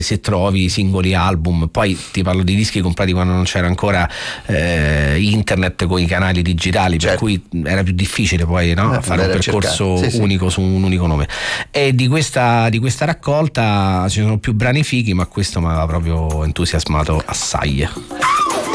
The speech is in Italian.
se trovi singoli album. Poi ti parlo di dischi comprati quando non c'era ancora internet con i canali digitali, per cui era più difficile poi fare un percorso unico su un unico nome. E di questa raccolta ci sono più brani fighi, ma questo mi aveva proprio entusiasmato assai.